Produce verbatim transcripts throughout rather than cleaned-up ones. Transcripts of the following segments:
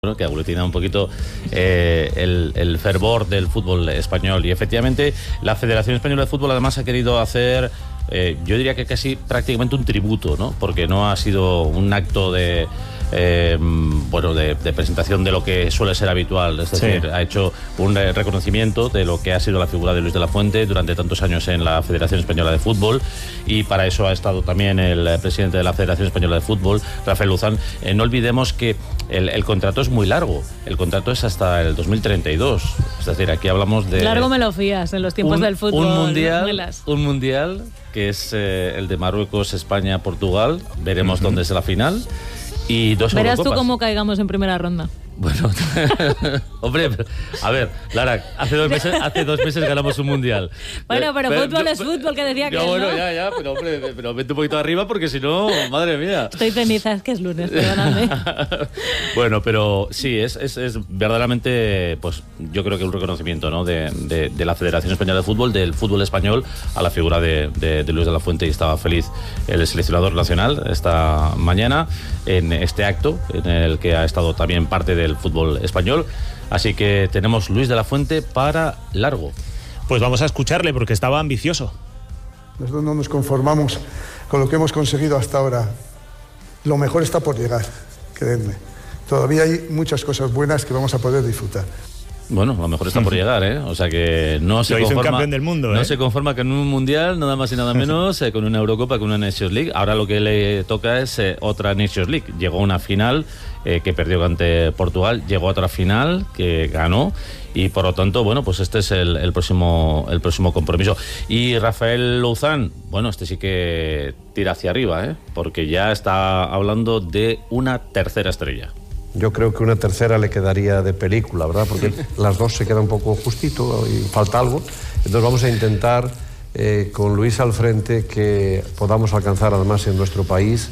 Bueno, que aglutina un poquito eh, el, el fervor del fútbol español. Y efectivamente la Federación Española de Fútbol además ha querido hacer, eh, yo diría que casi prácticamente un tributo, ¿no? Porque no ha sido un acto de eh, bueno de, de presentación de lo que suele ser habitual. Es decir, sí. ha hecho un reconocimiento de lo que ha sido la figura de Luis de la Fuente durante tantos años en la Federación Española de Fútbol, y para eso ha estado también el presidente de la Federación Española de Fútbol, Rafael Luzán. Eh, no olvidemos que el, el contrato es muy largo. El contrato es hasta el dos mil treinta y dos. Es decir, aquí hablamos de... Largo me lo fías en los tiempos un, del fútbol. Un mundial, un mundial que es eh, el de Marruecos, España, Portugal. Veremos uh-huh. dónde es la final. Y dos Verás Eurocopas. Tú cómo caigamos en primera ronda. Bueno, hombre, a ver, Lara, hace dos meses, hace dos meses ganamos un mundial. Bueno, pero, pero fútbol yo, es fútbol, que decía que no, es, bueno, ¿no? ya, ya, pero hombre, pero vete un poquito arriba porque si no, madre mía. Estoy ceniza, es que es lunes, perdóname. Bueno, pero sí, es, es, es verdaderamente, pues yo creo que un reconocimiento, ¿no? De, de, de la Federación Española de Fútbol, del fútbol español, a la figura de, de, de Luis de la Fuente, y estaba feliz el seleccionador nacional esta mañana en este acto en el que ha estado también parte del fútbol español. Así que tenemos Luis de la Fuente para largo. Pues vamos a escucharle porque estaba ambicioso. Nosotros no nos conformamos con lo que hemos conseguido hasta ahora. Lo mejor está por llegar, créanme. Todavía hay muchas cosas buenas que vamos a poder disfrutar. Bueno, a lo mejor está por llegar, ¿eh? O sea que no se lo hizo conforma, un campeón del mundo, ¿eh? No se conforma con un mundial, nada más y nada menos, eh, con una Eurocopa, con una Nations League. Ahora lo que le toca es eh, otra Nations League. Llegó a una final eh, que perdió ante Portugal, llegó a otra final que ganó, y por lo tanto, bueno, pues este es el, el próximo el próximo compromiso. Y Rafael Luzán, bueno, este sí que tira hacia arriba, ¿eh? Porque ya está hablando de una tercera estrella. Yo creo que una tercera le quedaría de película, ¿verdad? Porque las dos se quedan un poco justito y falta algo. Entonces vamos a intentar, eh, con Luis al frente, que podamos alcanzar además en nuestro país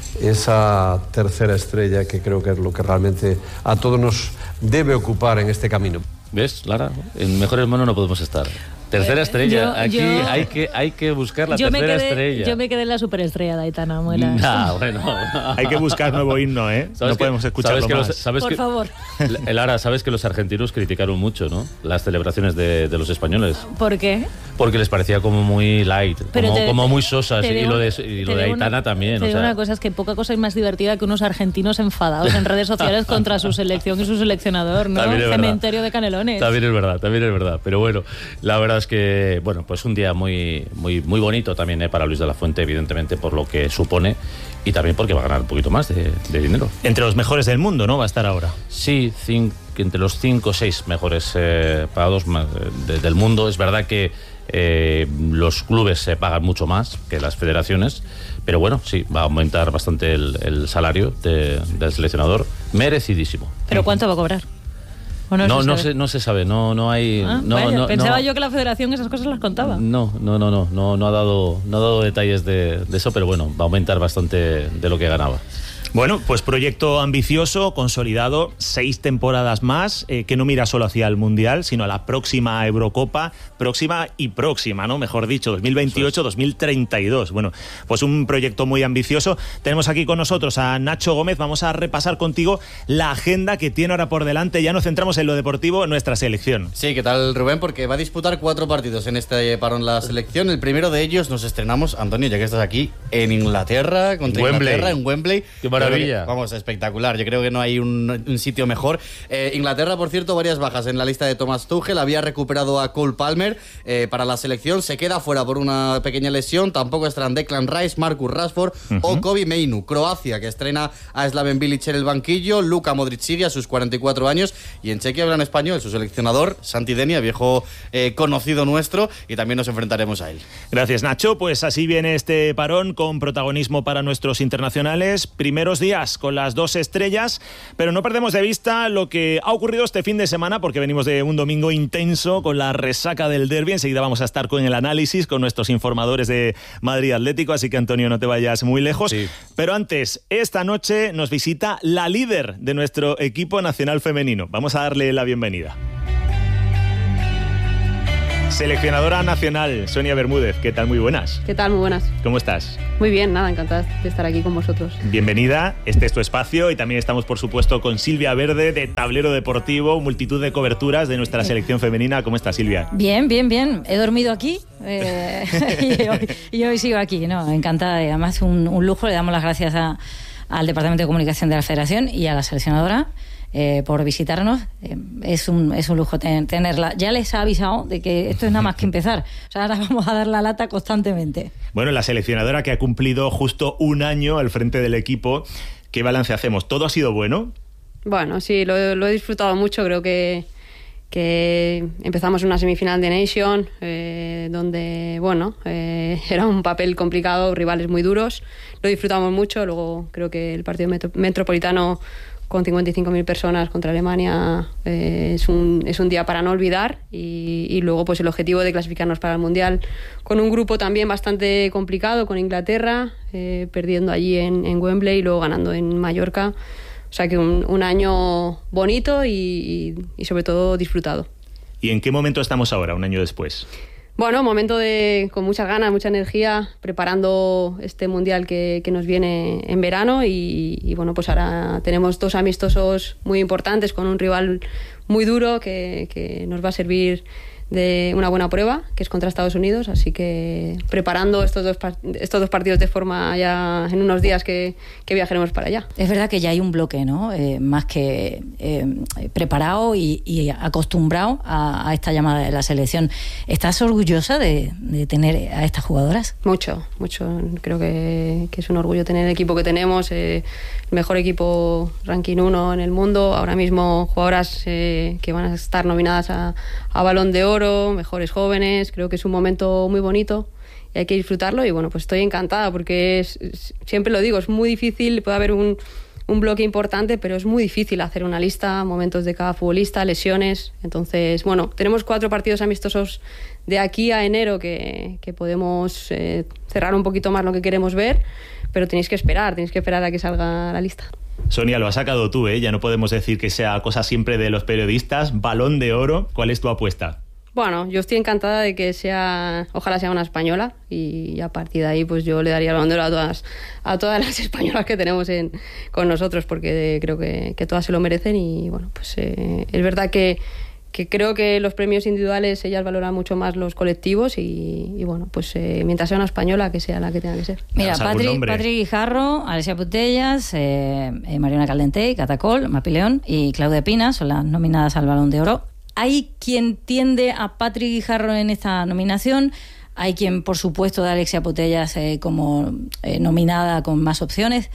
esa tercera estrella, que creo que es lo que realmente a todos nos debe ocupar en este camino. ¿Ves, Lara? En mejores manos no podemos estar. Tercera estrella. Yo, Aquí yo, hay que hay que buscar la tercera quedé, estrella. Yo me quedé en la superestrella de Aitana Muelas. Ah, bueno. Hay que buscar nuevo himno, ¿eh? No que, podemos escucharlo ¿sabes que más. Los, ¿sabes Por que, favor. Lara, sabes que los argentinos criticaron mucho, ¿no? Las celebraciones de, de los españoles. ¿Por qué? Porque les parecía como muy light, como, te, como muy sosas. Y lo de, y lo de Aitana una, también. Te o digo sea. una cosa, es que poca cosa es más divertida que unos argentinos enfadados en redes sociales contra su selección y su seleccionador, ¿no? Cementerio de Canelones. También es verdad, también es verdad. Pero bueno, la verdad es que, bueno, pues un día muy, muy, muy bonito también, ¿eh? Para Luis de la Fuente, evidentemente, por lo que supone, y también porque va a ganar un poquito más de, de dinero. Entre los mejores del mundo, ¿no? Va a estar ahora. Sí, cinco, entre los cinco o seis mejores eh, pagados más, de, del mundo. Es verdad que eh, los clubes se pagan mucho más que las federaciones, pero bueno, sí, va a aumentar bastante el, el salario de, del seleccionador, merecidísimo. ¿Pero cuánto va a cobrar? No, no, se no, se, no se sabe, no, no hay... Ah, no, vaya, no, pensaba no, yo que la federación esas cosas las contaba. No, no, no, no, no, no ha dado, no ha dado detalles de, de eso, pero bueno, va a aumentar bastante de lo que ganaba. Bueno, pues proyecto ambicioso, consolidado, seis temporadas más, eh, que no mira solo hacia el Mundial, sino a la próxima Eurocopa, próxima y próxima, ¿no? Mejor dicho, dos mil veintiocho dos mil treinta y dos. Bueno, pues un proyecto muy ambicioso. Tenemos aquí con nosotros a Nacho Gómez. Vamos a repasar contigo la agenda que tiene ahora por delante. Ya nos centramos en lo deportivo, nuestra selección. Sí, ¿qué tal, Rubén? Porque va a disputar cuatro partidos en este parón la selección. El primero de ellos nos estrenamos, Antonio, ya que estás aquí, en Inglaterra, contra Wembley. Inglaterra, en Wembley. ¡Qué maravilla! Que, vamos, espectacular. Yo creo que no hay un, un sitio mejor. Eh, Inglaterra, por cierto, varias bajas en la lista de Thomas Tuchel. Había recuperado a Cole Palmer eh, para la selección. Se queda fuera por una pequeña lesión. Tampoco estarán Declan Rice, Marcus Rashford uh-huh. o Kobe Mainu. Croacia, que estrena a Slaven Bilic en el banquillo. Luka Modric sigue a sus cuarenta y cuatro años. Y en Chequia hablan español su seleccionador, Santi Denia, viejo eh, conocido nuestro. Y también nos enfrentaremos a él. Gracias, Nacho. Pues así viene este parón, con protagonismo para nuestros internacionales. Primeros días con las dos estrellas, pero no perdemos de vista lo que ha ocurrido este fin de semana, porque venimos de un domingo intenso con la resaca del derbi. Enseguida vamos a estar con el análisis con nuestros informadores de Madrid Atlético, así que, Antonio, no te vayas muy lejos. Sí. Pero antes, esta noche nos visita la líder de nuestro equipo nacional femenino. Vamos a darle la bienvenida. Seleccionadora nacional, Sonia Bermúdez, ¿qué tal? Muy buenas. ¿Qué tal? Muy buenas. ¿Cómo estás? Muy bien, nada, encantada de estar aquí con vosotros. Bienvenida, este es tu espacio y también estamos, por supuesto, con Silvia Verde de Tablero Deportivo, multitud de coberturas de nuestra selección femenina. ¿Cómo estás, Silvia? Bien, bien, bien. He dormido aquí eh, y, hoy, y hoy sigo aquí, ¿no? Encantada. Además, un, un lujo. Le damos las gracias a, al Departamento de Comunicación de la Federación y a la seleccionadora Eh, por visitarnos. Eh, es, un, es un lujo ten, tenerla. Ya les ha avisado de que esto es nada más que empezar. O sea, ahora vamos a dar la lata constantemente. Bueno, la seleccionadora que ha cumplido justo un año al frente del equipo, ¿qué balance hacemos? ¿Todo ha sido bueno? Bueno, sí, lo, lo he disfrutado mucho. Creo que, que empezamos una semifinal de Nation, eh, donde, bueno, eh, era un papel complicado, rivales muy duros. Lo disfrutamos mucho. Luego creo que el partido metro, metropolitano con cincuenta y cinco mil personas contra Alemania eh, es, un, es un día para no olvidar y, y luego pues el objetivo de clasificarnos para el Mundial con un grupo también bastante complicado con Inglaterra, eh, perdiendo allí en, en Wembley y luego ganando en Mallorca. O sea que un, un año bonito y, y, y sobre todo disfrutado. ¿Y en qué momento estamos ahora, un año después? Bueno, momento de con muchas ganas, mucha energía, preparando este Mundial que, que nos viene en verano y, y bueno, pues ahora tenemos dos amistosos muy importantes con un rival muy duro que, que nos va a servir de una buena prueba, que es contra Estados Unidos, así que preparando estos dos, estos dos partidos de forma ya en unos días que, que viajaremos para allá. Es verdad que ya hay un bloque, ¿no? Eh, más que eh, preparado y, y acostumbrado a, a esta llamada de la selección. ¿Estás orgullosa de, de tener a estas jugadoras? Mucho, mucho. Creo que, que es un orgullo tener el equipo que tenemos, eh, el mejor equipo ranking uno en el mundo. Ahora mismo jugadoras eh, que van a estar nominadas a, a Balón de Oro, mejores jóvenes. Creo que es un momento muy bonito y hay que disfrutarlo y bueno, pues estoy encantada porque es, es, siempre lo digo, es muy difícil, puede haber un, un bloque importante, pero es muy difícil hacer una lista, momentos de cada futbolista, lesiones. Entonces, bueno, tenemos cuatro partidos amistosos de aquí a enero que, que podemos eh, cerrar un poquito más lo que queremos ver, pero tenéis que esperar, tenéis que esperar a que salga la lista. Sonia, lo has sacado tú, ¿eh? Ya no podemos decir que sea cosa siempre de los periodistas. Balón de Oro, ¿cuál es tu apuesta? Bueno, yo estoy encantada de que sea, ojalá sea una española y a partir de ahí pues yo le daría el Balón de Oro a todas, a todas las españolas que tenemos en, con nosotros porque creo que, que todas se lo merecen y bueno, pues eh, es verdad que, que creo que los premios individuales ellas valoran mucho más los colectivos y, y bueno, pues eh, mientras sea una española que sea la que tenga que ser. Mira, Patri, Patri Guijarro, Alessia Putellas, eh, eh, Mariona Caldentey, Catacol, Mapi León y Claudia Pina son las nominadas al Balón de Oro. Hay quien tiende a Patri Guijarro en esta nominación, hay quien, por supuesto, da a Alessia Putellas eh, como eh, nominada con más opciones.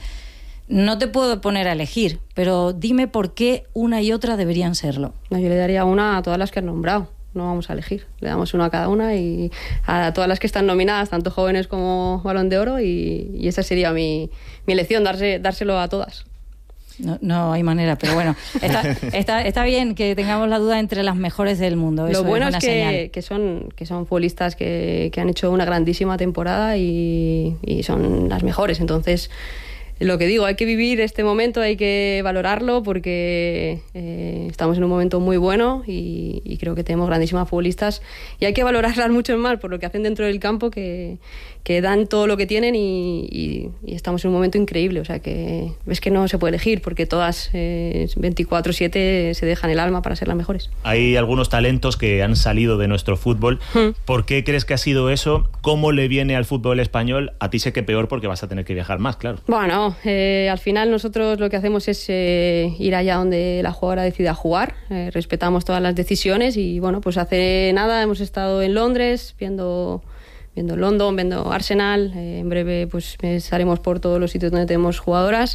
No te puedo poner a elegir, pero dime por qué una y otra deberían serlo. No, yo le daría una a todas las que has nombrado. No vamos a elegir, le damos una a cada una y a todas las que están nominadas, tanto jóvenes como Balón de Oro, y, y esa sería mi, mi elección, darse, dárselo a todas. No, no hay manera, pero bueno, está, está, está bien que tengamos la duda entre las mejores del mundo. Eso Lo bueno es, es que, que son que son futbolistas que, que han hecho una grandísima temporada y, y son las mejores, entonces lo que digo, hay que vivir este momento, hay que valorarlo porque eh, estamos en un momento muy bueno y, y creo que tenemos grandísimas futbolistas y hay que valorarlas mucho más por lo que hacen dentro del campo, que, que dan todo lo que tienen y, y, y estamos en un momento increíble. O sea que es que no se puede elegir porque todas eh, veinticuatro siete se dejan el alma para ser las mejores. Hay algunos talentos que han salido de nuestro fútbol. Hmm. ¿Por qué crees que ha sido eso? ¿Cómo le viene al fútbol español? A ti sé que peor porque vas a tener que viajar más, claro. Bueno, Eh, al final nosotros lo que hacemos es eh, ir allá donde la jugadora decida jugar, eh, respetamos todas las decisiones y bueno, pues hace nada hemos estado en Londres viendo, viendo London, viendo Arsenal, eh, en breve pues estaremos por todos los sitios donde tenemos jugadoras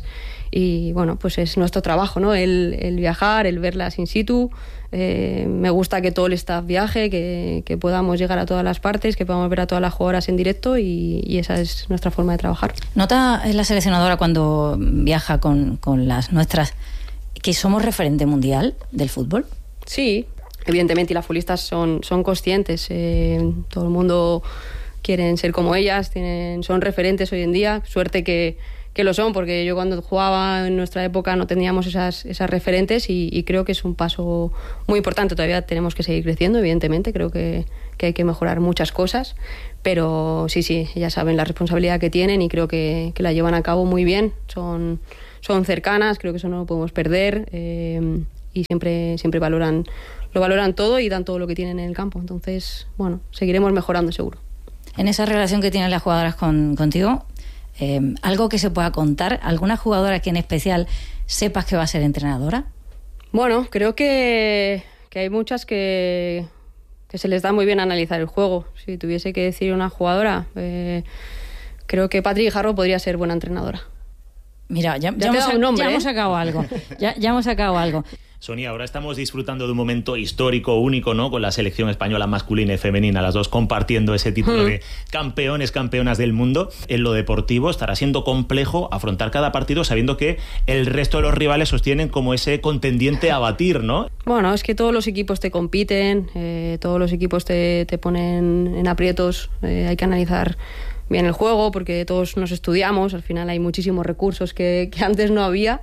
y bueno, pues es nuestro trabajo, ¿no? El, el viajar, el verlas in situ. Eh, me gusta que todo el staff viaje, que, que podamos llegar a todas las partes, que podamos ver a todas las jugadoras en directo y, y esa es nuestra forma de trabajar. ¿Nota la seleccionadora cuando viaja con, con las nuestras que somos referente mundial del fútbol? Sí, evidentemente, y las futbolistas son, son conscientes. Eh, todo el mundo quieren ser como ellas, tienen, son referentes hoy en día. Suerte que que lo son, porque yo cuando jugaba en nuestra época no teníamos esas, esas referentes y, y creo que es un paso muy importante. Todavía tenemos que seguir creciendo, evidentemente, creo que, que hay que mejorar muchas cosas, pero sí, sí, ya saben la responsabilidad que tienen y creo que, que la llevan a cabo muy bien, son, son cercanas, creo que eso no lo podemos perder eh, y siempre, siempre valoran, lo valoran todo y dan todo lo que tienen en el campo, entonces, bueno, seguiremos mejorando seguro. En esa relación que tienen las jugadoras con, contigo, eh, ¿algo que se pueda contar? ¿Alguna jugadora que en especial sepas que va a ser entrenadora? Bueno, creo que, que hay muchas que, que se les da muy bien analizar el juego. Si tuviese que decir una jugadora, eh, creo que Patri Guijarro podría ser buena entrenadora. Mira, ya, ya, ya, hemos, un nombre, ya ¿eh? hemos sacado algo. Ya, ya hemos sacado algo. Sonia, ahora estamos disfrutando de un momento histórico, único, ¿no? Con la selección española masculina y femenina, las dos compartiendo ese título de campeones, campeonas del mundo. En lo deportivo estará siendo complejo afrontar cada partido sabiendo que el resto de los rivales sostienen como ese contendiente a batir, ¿no? Bueno, es que todos los equipos te compiten, eh, todos los equipos te, te ponen en aprietos, eh, hay que analizar bien el juego porque todos nos estudiamos, al final hay muchísimos recursos que, que antes no había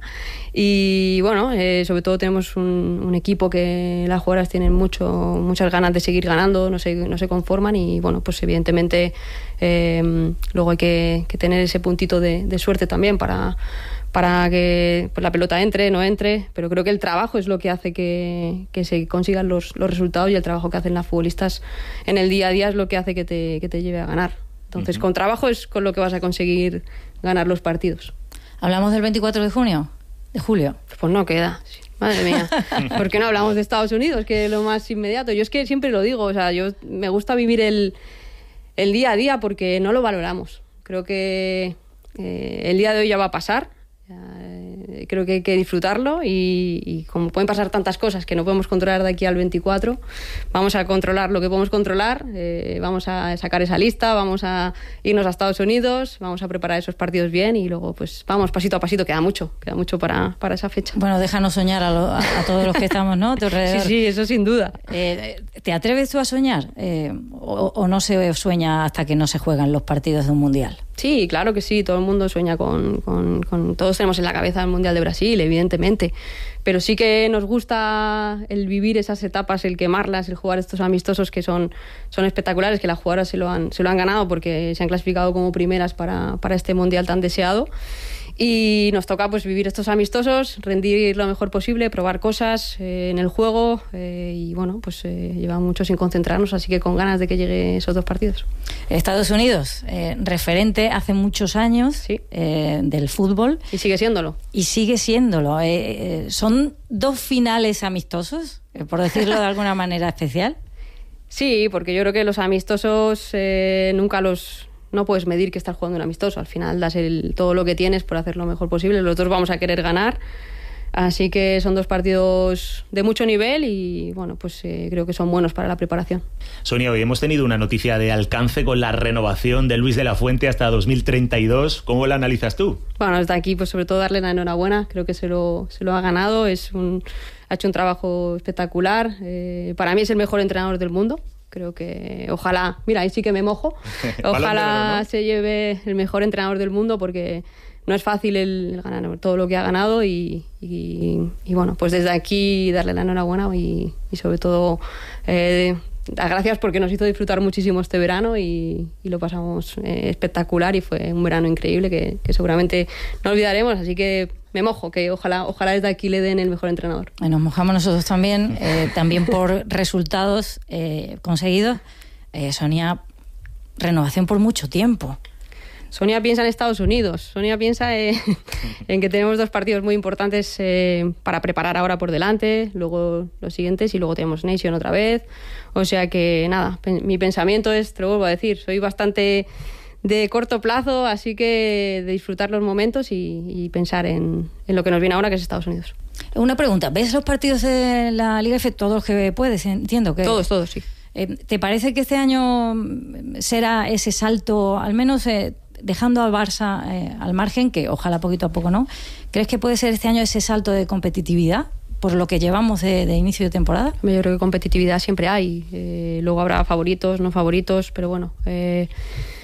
y bueno, eh, sobre todo tenemos un, un equipo que las jugadoras tienen mucho, muchas ganas de seguir ganando, no se, no se conforman y bueno, pues evidentemente eh, luego hay que, que tener ese puntito de, de suerte también para, para que pues, la pelota entre, no entre, pero creo que el trabajo es lo que hace que, que se consigan los, los resultados y el trabajo que hacen las futbolistas en el día a día es lo que hace que te, que te lleve a ganar. Entonces, uh-huh. con trabajo es con lo que vas a conseguir ganar los partidos. ¿Hablamos del veinticuatro de junio? ¿De julio? Pues no queda. Sí. Madre mía. ¿Por qué no hablamos de Estados Unidos, que es lo más inmediato? Yo es que siempre lo digo, o sea, yo me gusta vivir el, el día a día porque no lo valoramos. Creo que eh, el día de hoy ya va a pasar. Eh, creo que hay que disfrutarlo y, y como pueden pasar tantas cosas que no podemos controlar de aquí al veinticuatro, vamos a controlar lo que podemos controlar, eh, vamos a sacar esa lista, vamos a irnos a Estados Unidos, vamos a preparar esos partidos bien y luego pues vamos pasito a pasito, queda mucho, queda mucho para, para esa fecha. Bueno, déjanos soñar a, lo, a, a todos los que estamos, ¿no? De alrededor. Sí, sí, eso sin duda. Eh, ¿Te atreves tú a soñar? Eh, o, ¿O no se sueña hasta que no se juegan los partidos de un mundial? Sí, claro que sí, todo el mundo sueña con, con, con... Todos tenemos en la cabeza el Mundial de Brasil, evidentemente, pero sí que nos gusta el vivir esas etapas, el quemarlas, el jugar estos amistosos que son, son espectaculares, que las jugadoras se lo han, se lo han ganado porque se han clasificado como primeras para, para este Mundial tan deseado. Y nos toca pues vivir estos amistosos, rendir lo mejor posible, probar cosas eh, en el juego eh, y bueno, pues eh, lleva mucho sin concentrarnos, así que con ganas de que lleguen esos dos partidos. Estados Unidos, eh, referente hace muchos años sí. eh, del fútbol. Y sigue siéndolo. Y sigue siéndolo. Eh, eh, ¿Son dos finales amistosos, eh, por decirlo de alguna manera especial? Sí, porque yo creo que los amistosos eh, nunca los... No puedes medir que estás jugando un amistoso. Al final das el, todo lo que tienes por hacer lo mejor posible. Los dos vamos a querer ganar. Así que son dos partidos de mucho nivel y bueno, pues eh, creo que son buenos para la preparación. Sonia, hoy hemos tenido una noticia de alcance con la renovación de Luis de la Fuente hasta dos mil treinta y dos. ¿Cómo la analizas tú? Bueno, desde aquí pues sobre todo darle la enhorabuena. Creo que se lo, se lo ha ganado. Es un, ha hecho un trabajo espectacular. Eh, para mí es el mejor entrenador del mundo. Creo que ojalá, mira, ahí sí que me mojo, ojalá oro, ¿no? se lleve el mejor entrenador del mundo porque no es fácil el, el ganar todo lo que ha ganado y, y, y bueno, pues desde aquí darle la enhorabuena y, y sobre todo eh, dar gracias porque nos hizo disfrutar muchísimo este verano y, y lo pasamos eh, espectacular y fue un verano increíble que, que seguramente no olvidaremos, así que me mojo, que ojalá, ojalá desde aquí le den el mejor entrenador. Nos mojamos nosotros también, eh, también por resultados eh, conseguidos. Eh, Sonia, renovación por mucho tiempo. Sonia piensa en Estados Unidos, Sonia piensa eh, en que tenemos dos partidos muy importantes eh, para preparar ahora por delante, luego los siguientes y luego tenemos Nation otra vez. O sea que nada, mi pensamiento es, te lo vuelvo a decir, soy bastante de corto plazo, así que de disfrutar los momentos y, y pensar en, en lo que nos viene ahora, que es Estados Unidos. Una pregunta, ¿ves los partidos de la Liga F todos los que puedes? Entiendo que... Todos, todos, sí. Eh, ¿Te parece que este año será ese salto, al menos eh, dejando al Barça eh, al margen, que ojalá poquito a poco no, ¿crees que puede ser este año ese salto de competitividad por lo que llevamos de, de inicio de temporada? Yo creo que competitividad siempre hay, eh, luego habrá favoritos, no favoritos, pero bueno... Eh,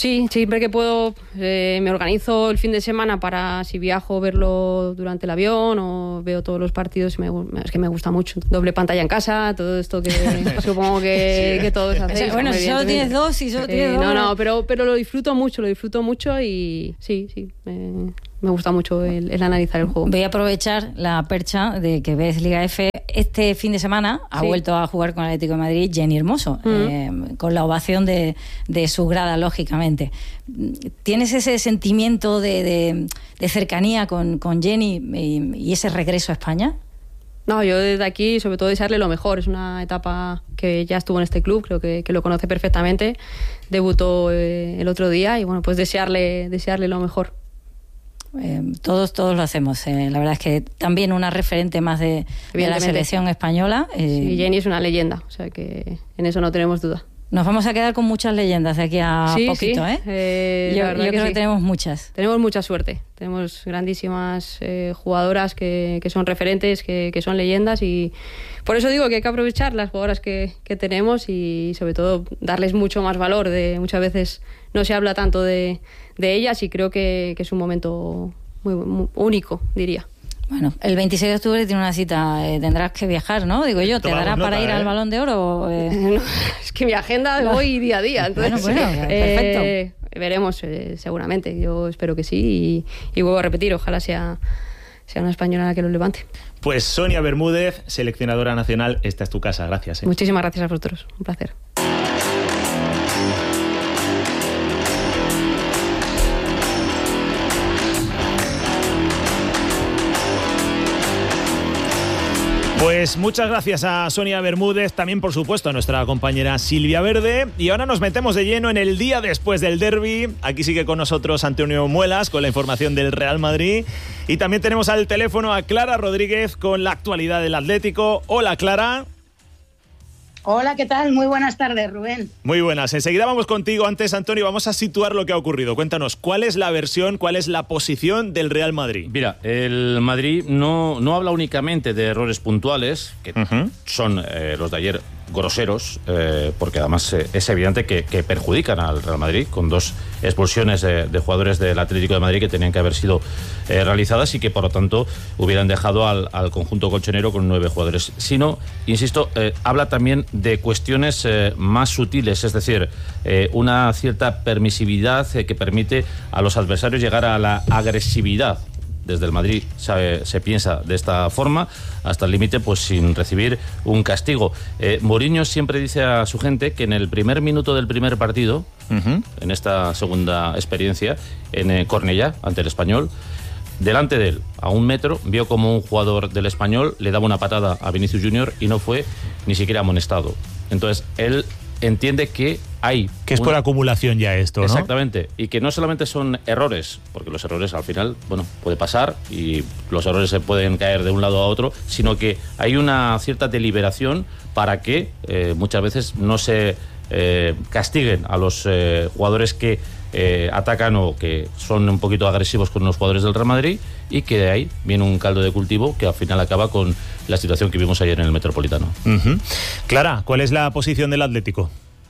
Sí, siempre que puedo eh, me organizo el fin de semana para, si viajo, verlo durante el avión o veo todos los partidos. Me, es que me gusta mucho. Doble pantalla en casa, todo esto que supongo que, sí. que todos hacéis. O sea, bueno, si solo tienes dos y solo tienes eh, dos. No, no, pero, pero lo disfruto mucho, lo disfruto mucho y sí, sí. Me, me gusta mucho el, el analizar el juego. Voy a aprovechar la percha de que ves Liga F. Este fin de semana ha sí. vuelto a jugar con el Atlético de Madrid Jenny Hermoso, uh-huh. eh, con la ovación de, de su grada, lógicamente. ¿Tienes ese sentimiento de, de, de cercanía con, con Jenny y, y ese regreso a España? No, yo desde aquí, sobre todo, desearle lo mejor. Es una etapa que ya estuvo en este club, creo que, que lo conoce perfectamente. Debutó eh, el otro día y, bueno, pues desearle, desearle lo mejor. Eh, todos todos lo hacemos. Eh, la verdad es que también una referente más de, de la selección española. Eh, sí, Jenny es una leyenda, o sea que en eso no tenemos duda. Nos vamos a quedar con muchas leyendas de aquí a sí, poquito, sí. ¿eh? eh yo yo que creo sí. que tenemos muchas. Tenemos mucha suerte. Tenemos grandísimas eh, jugadoras que, que son referentes, que, que son leyendas y por eso digo que hay que aprovechar las jugadoras que, que tenemos y sobre todo darles mucho más valor. De, muchas veces no se habla tanto de, de ellas y creo que, que es un momento muy, muy único, diría. Bueno, el veintiséis de octubre tiene una cita, eh, tendrás que viajar, ¿no? Digo yo, ¿te Tomamos dará nota, para ir ¿eh? al Balón de Oro? Eh... No, es que mi agenda no. voy día a día, entonces bueno, bueno, eh, perfecto. Veremos, eh, seguramente, yo espero que sí y, y vuelvo a repetir, ojalá sea, sea una española la que lo levante. Pues Sonia Bermúdez, seleccionadora nacional, esta es tu casa, gracias. ¿eh? Muchísimas gracias a vosotros, un placer. Pues muchas gracias a Sonia Bermúdez, también por supuesto a nuestra compañera Silvia Verde. Y ahora nos metemos de lleno en el día después del derbi. Aquí sigue con nosotros Antonio Muelas con la información del Real Madrid. Y también tenemos al teléfono a Clara Rodríguez con la actualidad del Atlético. Hola, Clara. Hola, ¿qué tal? Muy buenas tardes, Rubén. Muy buenas. Enseguida vamos contigo. Antes, Antonio, vamos a situar lo que ha ocurrido. Cuéntanos, ¿cuál es la versión, cuál es la posición del Real Madrid? Mira, el Madrid no, no habla únicamente de errores puntuales, que uh-huh. son eh, los de ayer groseros, eh, porque además eh, es evidente que, que perjudican al Real Madrid, con dos expulsiones de, de jugadores del Atlético de Madrid que tenían que haber sido eh, realizadas y que por lo tanto hubieran dejado al, al conjunto colchonero con nueve jugadores. Sino, insisto, eh, habla también de cuestiones eh, más sutiles, es decir, eh, una cierta permisividad eh, que permite a los adversarios llegar a la agresividad. Desde el Madrid se, se piensa de esta forma, hasta el límite, pues sin recibir un castigo. Eh, Mourinho siempre dice a su gente que en el primer minuto del primer partido, uh-huh. en esta segunda experiencia, en eh, Cornellá, ante el Español, delante de él, a un metro, vio como un jugador del Español le daba una patada a Vinicius Junior y no fue ni siquiera amonestado. Entonces, él entiende que hay... Que es una... por acumulación ya esto, ¿no? Exactamente. Y que no solamente son errores, porque los errores al final, bueno, puede pasar y los errores se pueden caer de un lado a otro, sino que hay una cierta deliberación para que eh, muchas veces no se eh, castiguen a los eh, jugadores que eh, atacan o que son un poquito agresivos con los jugadores del Real Madrid, y que de ahí viene un caldo de cultivo que al final acaba con la situación que vimos ayer en el Metropolitano. Uh-huh. Clara, ¿cuál es la posición del Atlético?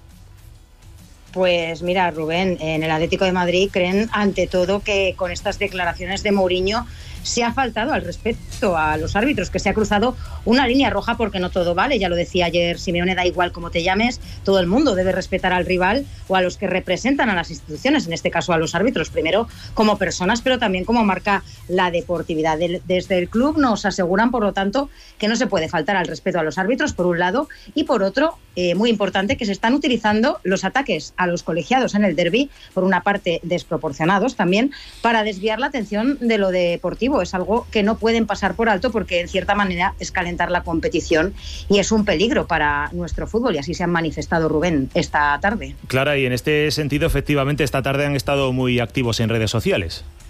Pues mira, Rubén, en el Atlético de Madrid creen ante todo que con estas declaraciones de Mourinho se ha faltado al respeto a los árbitros, que se ha cruzado una línea roja porque no todo vale. Ya lo decía ayer Simeone, da igual cómo te llames, todo el mundo debe respetar al rival o a los que representan a las instituciones, en este caso a los árbitros, primero como personas, pero también como marca la deportividad. Desde el club nos aseguran, por lo tanto, que no se puede faltar al respeto a los árbitros, por un lado, y por otro, eh, muy importante, que se están utilizando los ataques a los colegiados en el derbi, por una parte desproporcionados también, para desviar la atención de lo deportivo. Es algo que no pueden pasar por alto porque en cierta manera es calentar la competición y es un peligro para nuestro fútbol, y así se han manifestado, Rubén, esta tarde. Clara, y en este sentido efectivamente esta tarde han estado muy activos en redes sociales.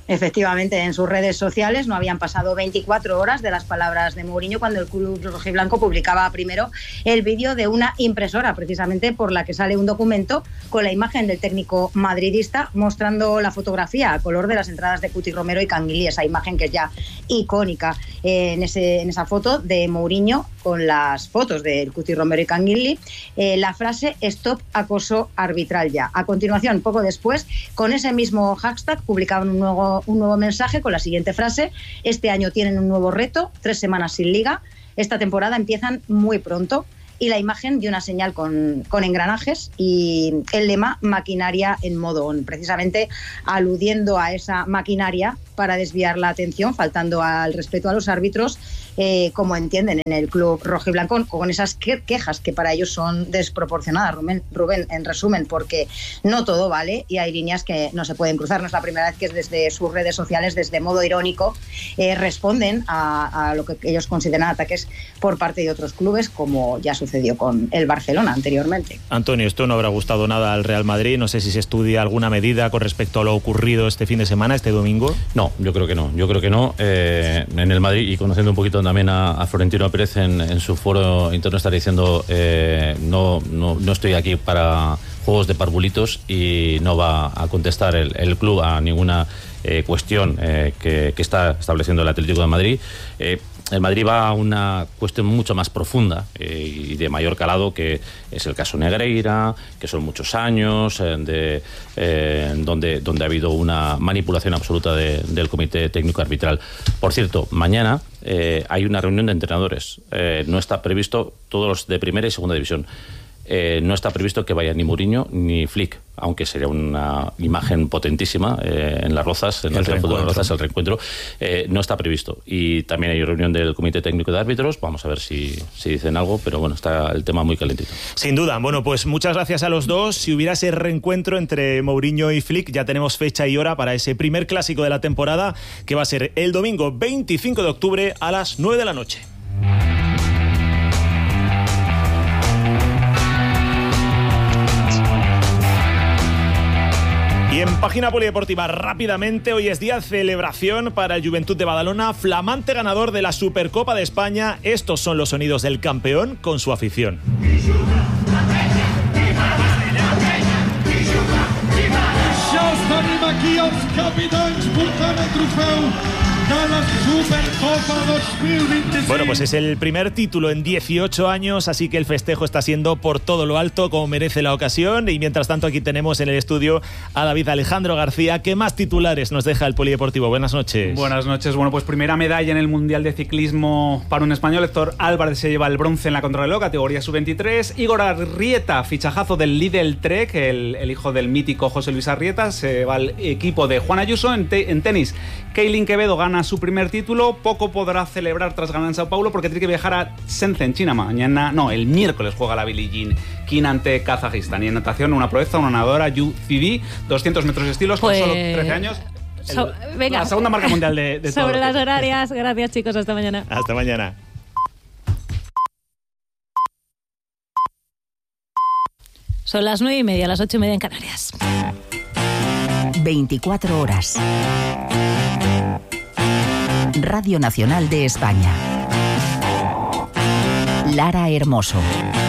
Efectivamente, en sus redes sociales no habían pasado veinticuatro horas de las palabras de Mourinho cuando el club rojiblanco publicaba primero el vídeo de una impresora, precisamente por la que sale un documento con la imagen del técnico madridista mostrando la fotografía a color de las entradas de Cuti Romero y Canguilí, esa imagen que es ya icónica eh, en, ese, en esa foto de Mourinho con las fotos de Cuti Romero y Canguilí, eh, la frase "Stop acoso arbitral ya". A continuación, poco después, con ese mismo hashtag publicaban un nuevo un nuevo mensaje con la siguiente frase: "Este año tienen un nuevo reto, tres semanas sin liga, esta temporada empiezan muy pronto", y la imagen de una señal con, con engranajes y el lema "Maquinaria en modo on", precisamente aludiendo a esa maquinaria para desviar la atención, faltando al respeto a los árbitros, eh, como entienden en el club rojiblanco, con esas que- quejas que para ellos son desproporcionadas, Rubén, Rubén, en resumen, porque no todo vale y hay líneas que no se pueden cruzar. No es la primera vez que desde sus redes sociales, desde modo irónico, eh, responden a, a lo que ellos consideran ataques por parte de otros clubes, como ya sucedió con el Barcelona anteriormente. Antonio, esto no habrá gustado nada al Real Madrid. No sé si se estudia alguna medida con respecto a lo ocurrido este fin de semana, este domingo. No, yo creo que no. Yo creo que no. Eh, en el Madrid, y conociendo un poquito también a, a Florentino Pérez en, en su foro interno, estará diciendo eh, no, no, no estoy aquí para juegos de parvulitos, y no va a contestar el, el club a ninguna eh, cuestión eh, que, que está estableciendo el Atlético de Madrid. Eh, El Madrid va a una cuestión mucho más profunda eh, y de mayor calado, que es el caso Negreira, que son muchos años eh, de, eh, donde, donde ha habido una manipulación absoluta de, del comité técnico arbitral. Por cierto, mañana eh, hay una reunión de entrenadores. Eh, no está previsto, todos los de primera y segunda división. Eh, no está previsto que vaya ni Mourinho ni Flick, aunque sería una imagen potentísima eh, en Las Rozas, en el, el fútbol de Las Rozas, el reencuentro. Eh, no está previsto. Y también hay reunión del Comité Técnico de Árbitros. Vamos a ver si, si dicen algo, pero bueno, está el tema muy calentito. Sin duda. Bueno, pues muchas gracias a los dos. Si hubiera ese reencuentro entre Mourinho y Flick, ya tenemos fecha y hora para ese primer clásico de la temporada, que va a ser el domingo veinticinco de octubre a las nueve de la noche. Y en página polideportiva, rápidamente, hoy es día de celebración para el Juventud de Badalona, flamante ganador de la Supercopa de España. Estos son los sonidos del campeón con su afición. Bueno, pues es el primer título en dieciocho años, así que el festejo está siendo por todo lo alto, como merece la ocasión. Y mientras tanto, aquí tenemos en el estudio a David Alejandro García. ¿Qué más titulares nos deja el polideportivo? Buenas noches. Buenas noches. Bueno, pues primera medalla en el Mundial de Ciclismo para un español. Héctor Álvarez se lleva el bronce en la contrarreloj, categoría sub veintitrés. Igor Arrieta, fichajazo del Lidl Trek, el, el hijo del mítico José Luis Arrieta, se va al equipo de Juan Ayuso. En, te, en tenis, Keilin Quevedo gana su primer título. Poco podrá celebrar tras ganar en Sao Paulo porque tiene que viajar a Shenzhen, China. Mañana, no, el miércoles juega la Billie Jean King ante Kazajistán. Y en natación, una proeza, una nadadora, Yu Zivi, doscientos metros estilos, pues... con solo trece años. El, so, venga. La segunda marca mundial de, de sobre todo las horarias. Gracias, chicos. Hasta mañana. Hasta mañana. Son las nueve y media, las ocho y media en Canarias. veinticuatro horas. Radio Nacional de España. Lara Hermoso.